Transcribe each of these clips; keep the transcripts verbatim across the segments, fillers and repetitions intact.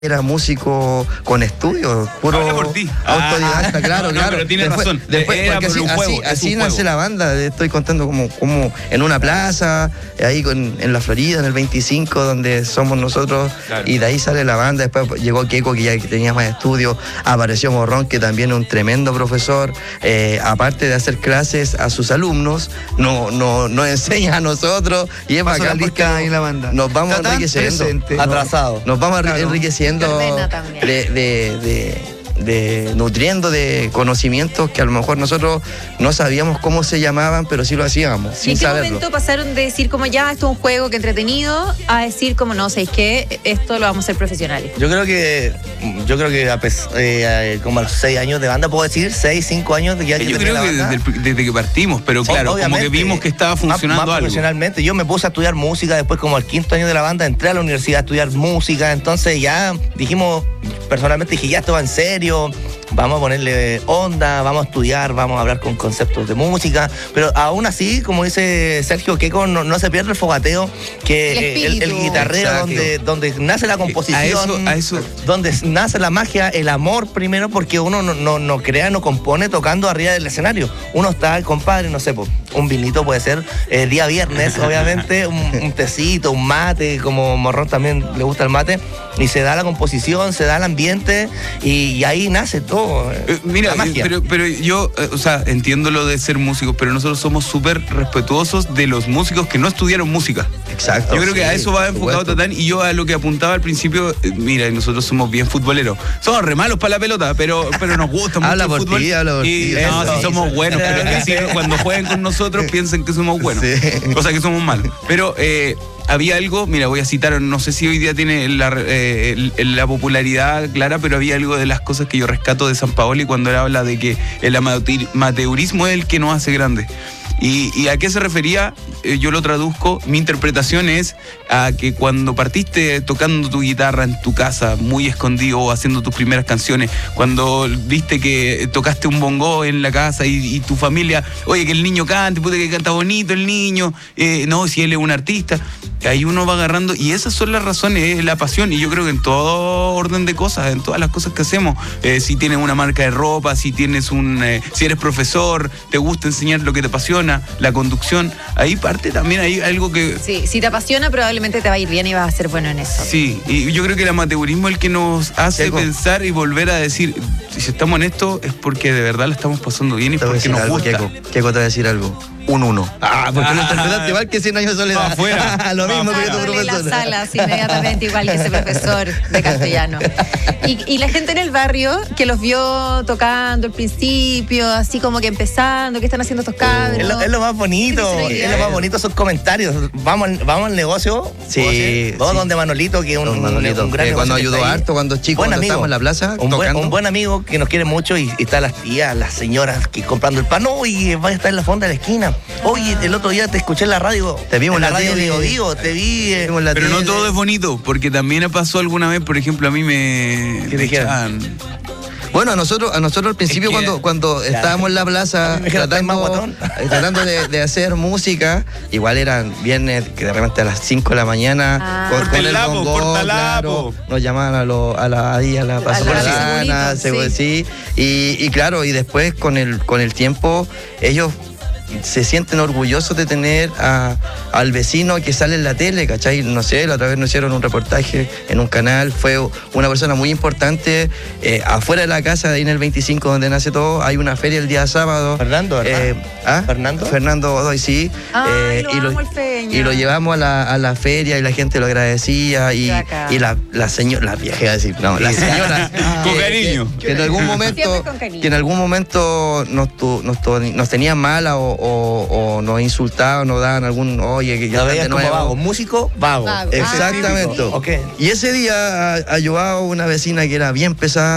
era músico con estudios, puro autodidacta, ah, claro, no, claro. Pero tienes después, razón, después, era porque por así, un juego, así, así un nace juego. la banda. Estoy contando como, como en una plaza, ahí con, en la Florida, en el veinticinco, donde somos nosotros, claro. Y de ahí sale la banda. Después llegó Keiko, que ya tenía más estudios, apareció Morrón, que también es un tremendo profesor, eh, aparte de hacer clases a sus alumnos, no, no, nos enseña a nosotros, y es bacán porque ahí la banda. Nos vamos Está enriqueciendo, atrasado. Nos vamos claro. enriqueciendo De, de, de, de, de nutriendo de conocimientos que a lo mejor nosotros no sabíamos cómo se llamaban, pero sí lo hacíamos, sin ¿Y en qué saberlo. momento pasaron de decir como ya esto es un juego que entretenido a decir como no, ¿sabéis qué? Esto lo vamos a hacer profesionales? Yo creo que yo creo que a pes, eh, como a los seis años de banda, puedo decir, seis, cinco años de ya Yo creo que desde, el, desde que partimos, pero claro, como que vimos que estaba funcionando más, más algo. Profesionalmente, yo me puse a estudiar música, después como al quinto año de la banda entré a la universidad a estudiar música, entonces ya dijimos, personalmente dije, ya esto va en serio, vamos a ponerle onda, vamos a estudiar, vamos a hablar con conceptos de música, pero aún así, como dice Sergio Keiko, no, no se pierde el fogateo, que el, el, el guitarreo donde, donde nace la composición, a eso, a eso. donde nace la magia, el amor primero, porque uno no, no, no crea, no compone tocando arriba del escenario. Uno está, el compadre, no sé, un vinito puede ser, eh, día viernes, obviamente, un, un tecito, un mate, como Morrón también le gusta el mate, y se da la composición, se da el ambiente, y, y ahí nace todo. Eh, mira, pero, pero yo, eh, o sea, entiendo lo de ser músicos, pero nosotros somos súper respetuosos de los músicos que no estudiaron música. Exacto. Yo creo que sí, a eso va enfocado Tatán, y yo a lo que apuntaba al principio, eh, mira, nosotros somos bien futboleros. Somos re malos para la pelota, pero, pero nos gusta mucho habla el por fútbol. Ti, habla por y ti, no, sí somos buenos, pero que sí, cuando jueguen con nosotros piensen que somos buenos. Sí. Cosa que somos malos. Pero eh, había algo, mira, voy a citar, no sé si hoy día tiene la, eh, la popularidad clara, pero había algo de las cosas que yo rescato de Sampaoli cuando él habla de que el amateurismo es el que nos hace grandes. ¿Y, y a qué se refería? Eh, yo lo traduzco, mi interpretación es a que cuando partiste tocando tu guitarra en tu casa, muy escondido, o haciendo tus primeras canciones, cuando viste que tocaste un bongo en la casa y, y tu familia, oye, que el niño cante, puta que canta bonito el niño, eh, no, si él es un artista, ahí uno va agarrando, y esas son las razones, es la pasión, y yo creo que en todo orden de cosas, en todas las cosas que hacemos, eh, si tienes una marca de ropa, si tienes un, eh, si eres profesor, te gusta enseñar lo que te apasiona, la conducción, ahí parte también hay algo que... Sí, si te apasiona probablemente te va a ir bien y vas a ser bueno en eso. Sí, y yo creo que el amateurismo es el que nos hace Keiko. pensar y volver a decir, si estamos en esto es porque de verdad la estamos pasando bien y te porque nos algo, gusta. Keiko. Keiko te va a decir algo. Un uno. Ah, porque ah, lo interpretaste igual que cien años de soledad. No, afuera. Lo mismo que tu profesor. En las salas, inmediatamente igual que ese profesor de castellano. Y, y la gente en el barrio que los vio tocando al principio, así como que empezando, ¿qué están haciendo estos cabros? Es lo, es lo más bonito, es lo más bonito esos comentarios. Vamos, vamos al negocio. Sí. Vamos sí. donde Manolito, que es un, Manolito, un gran que cuando ayudó harto, cuando chico, buen cuando amigo, estábamos en la plaza, un tocando. Buen, un buen amigo que nos quiere mucho, y, y está las tías, las señoras que comprando el pan. Uy, va a estar en la fonda de la esquina. Oye, el otro día te escuché en la radio. Te vimos en la, la radio tele. Digo, digo, te vi. Eh, la pero tele. no todo es bonito, porque también pasó alguna vez, por ejemplo, a mí me... ¿Qué dijeron? Bueno, a nosotros, a nosotros al principio, es que, cuando, cuando ya, estábamos en la plaza tratando, tratando de, de hacer música, igual eran viernes, que de repente a las cinco de la mañana, ah. con, con el bongo, claro, nos llamaban a, lo, a la ahí a la pasadana, sí. sí. Y, y claro, y después con el, con el tiempo, ellos se sienten orgullosos de tener a, al vecino que sale en la tele, ¿cachai? No sé, la otra vez nos hicieron un reportaje en un canal, fue una persona muy importante, eh, afuera de la casa, de ahí en el veinticinco, donde nace todo, hay una feria el día sábado. Fernando, ¿verdad? Eh, ¿ah? Fernando. Fernando Godoy, sí. Ay, eh, lo y, lo, y lo llevamos a la, a la feria y la gente lo agradecía, y, y la, la señora, la vieja, iba a decir, no, la señora. Con cariño. Que, que en algún momento, que en algún momento nos, tu, nos, nos tenían mala o O, o nos insultaban, nos daban algún, oye, que ya están de nuevo. Vago. Músico, vago. vago. Exactamente. Ah, okay. Y ese día ayudaba una vecina que era bien pesada,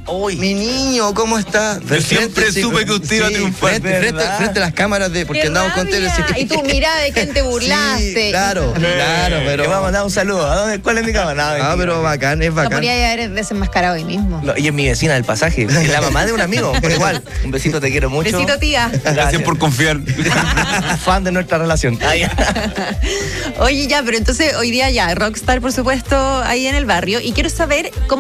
Uy. Mi niño, ¿cómo está? Yo siempre supe que usted iba a triunfar. Frente, frente, frente a las cámaras de porque ¡Qué andamos con tele. rabia! Y tú mirá de quién te burlaste. Sí, claro, claro, pero. Le vamos a mandar un saludo. ¿A dónde? ¿Cuál es mi cámara? Ah, pero bacán, es Lo bacán. podría haber desenmascarado hoy mismo. No, y es mi vecina del pasaje. Es la mamá de un amigo. Pero igual, un besito, te quiero mucho. Besito, tía. Gracias, Gracias por confiar. Fan de nuestra relación. Ah, ya. Oye, ya, pero entonces hoy día ya, Rockstar, por supuesto, ahí en el barrio. Y quiero saber cómo